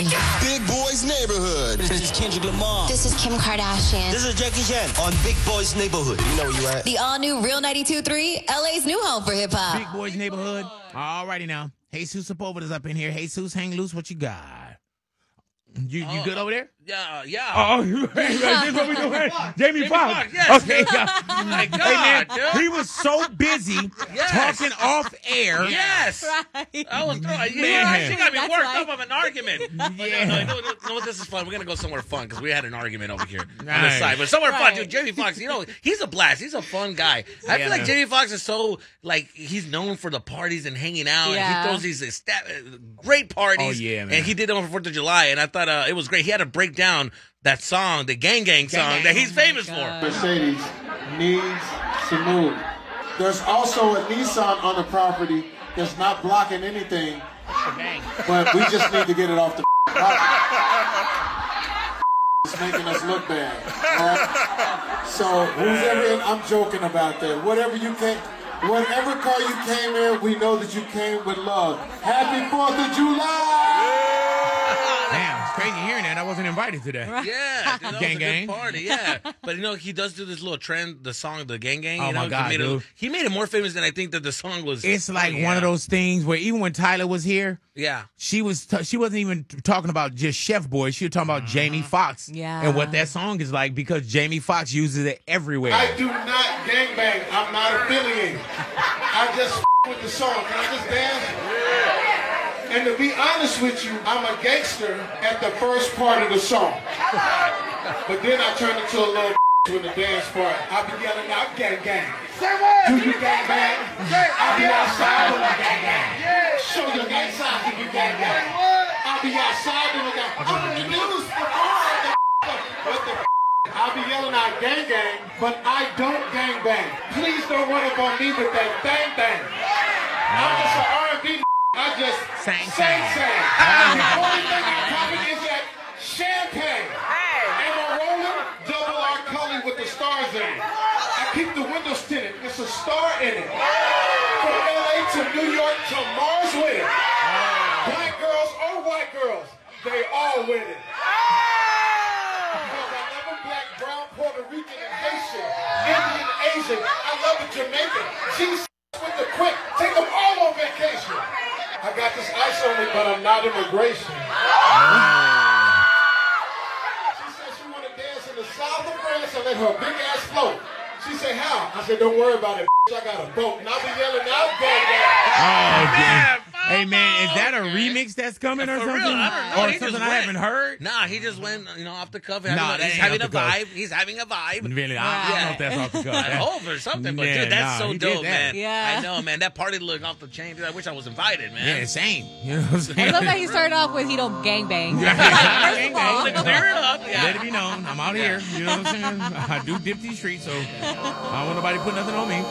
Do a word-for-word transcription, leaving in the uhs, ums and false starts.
Big Boy's Neighborhood. This is Kendrick Lamar. This is Kim Kardashian. This is Jackie Chan on Big Boy's Neighborhood. You know where you at? The all-new Real ninety-two point three, L A's new home for hip-hop. Big Boy's Neighborhood. Alrighty now. Jesus Sepulveda is up in here. Jesus, hang loose. What you got? You you Oh, good over there? Yeah, yeah. Oh, this is what we doing. Jamie Foxx. Foxx, yes. Okay, yeah. Oh my God, hey, man, dude. he was so busy Yes. talking off air. Yes. Right. I was throwing. You Man. know, she got me That's worked right. up of an argument. Yeah. No, no, no, no, no, this is fun. We're gonna go somewhere fun because we had an argument over here on Nice. the side. But somewhere fun, Right. dude. Jamie Foxx, you know, he's a blast. He's a fun guy. I Yeah, feel like man. Jamie Foxx is so like he's known for the parties and hanging out. Yeah. And he throws these esta- great parties. Oh, yeah, man. And he did them for Fourth of July, and I thought uh, it was great. He had to break down that song, the Gang Gang song Gang. that he's Oh, my famous God. for. Mercedes needs to move. There's also a Nissan on the property that's not blocking anything, but we just need to get it off the It's making us look bad. All right? So who's ever in, I'm joking about that. Whatever you came, whatever car you came in, we know that you came with love. Happy fourth of July! Damn, it's crazy hearing that. I wasn't invited to that. Yeah, dude, that Gang was a Gang. good party. Yeah, but you know he does do this little trend, the song, the Gang Gang. Oh, you know, my God, he made, dude. It, he made it more famous than I think that the song was. It's like yeah. one of those things where even when Tyler was here, Yeah, she was t- she wasn't even talking about just Chef Boy. She was talking about Jamie Foxx Yeah. and what that song is like because Jamie Foxx uses it everywhere. I do not gangbang. I'm not affiliated. I just f- with the song. Can I just dance? And to be honest with you, I'm a gangster at the first part of the song. But then I turn into a little with the dance part. I be yelling out gang gang. Say what? Do you gang bang? I be outside with the gang gang. Show your gang signs if you gang gang. I be outside with the gang. I'm in the news for all the What the I be yelling out gang gang, but I don't gang bang. Please don't run up on me with that bang bang. I'm just an R and B. I just Sang, sang, sang. sang. The only thing I'm popping is that champagne. And I'm rolling double R. Cully with the stars in it. I keep the windows tinted. It's a star in it. From L A to New York to Mars with it. Black girls or white girls, they all with it. Because I love a black, brown, Puerto Rican, and Haitian, Indian, Asian. I love a Jamaican. She's with the quick. Take them all on vacation. I got this ice on me, but I'm not immigration. She said she want to dance in the south of France and let her big ass float. She said, how? I said, don't worry about it. I got a boat. And I'll be yelling out, gang, Oh, man, damn. Hey, man, is that a okay. remix that's coming or For something? real, I don't know. Or He just something I went. haven't heard? Nah, he just went, you know, off the cuff. Having Nah, a, that he's ain't having a off the cuff. vibe. He's having a vibe. Really? I, I don't know if that's off the cuff. I That- hope or something, but Yeah, dude, that's nah, so he did dope, that. man. Yeah. I know, man. That party look off the chain, dude. I wish I was invited, man. Yeah, same. You know what I'm saying? I love that he started off with he don't gangbang. Yeah. Like, first Gang of all, bang. Clear it up, yeah. Let it be known. I'm out here. You know what I'm saying? I do dip these streets, so I don't want nobody to put nothing on me.